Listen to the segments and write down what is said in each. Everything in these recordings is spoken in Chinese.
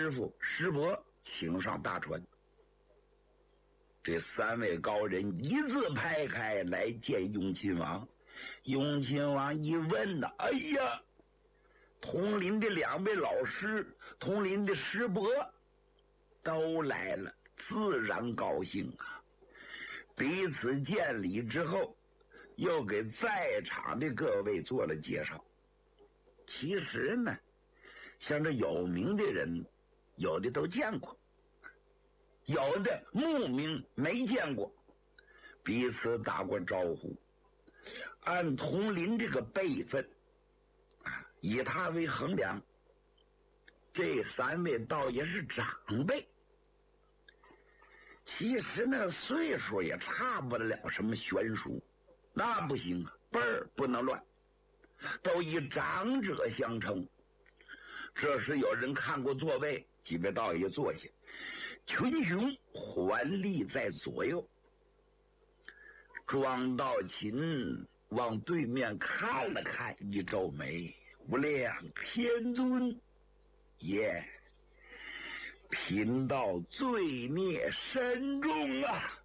师傅师伯请上大船。这3位高人一字排开来见雍亲王。雍亲王一问呢，哎呀，统领的2位老师，统领的师伯都来了，自然高兴啊。彼此见礼之后，又给在场的各位做了介绍。其实呢，像这有名的人，有的都见过，有的慕名没见过，彼此打过招呼。按统领这个辈分以他为衡量，这3位倒也是长辈。其实那岁数也差不了什么悬殊，那不行啊，辈儿不能乱，都以长者相称。这时有人看过座位，几位道爷坐下，群雄环立在左右。庄道秦往对面看了看，一皱眉，无量天尊也，贫道罪孽深重啊，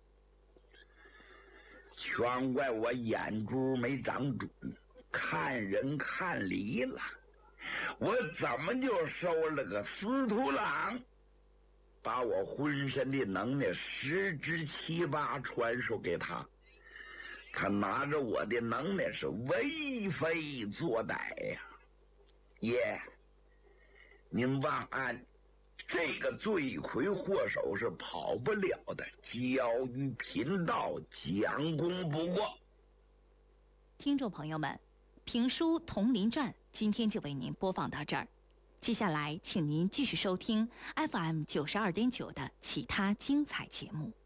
全怪我眼珠没长准，看人看离了，我怎么就收了个司徒郎，把我浑身的能耐10之7八传授给他，他拿着我的能耐是为非作歹呀！爷，您忘安，这个罪魁祸首是跑不了的，交于贫道，将功补过。 听众朋友们，评书《铜陵传》今天就为您播放到这儿，接下来请您继续收听 FM92.9的其他精彩节目。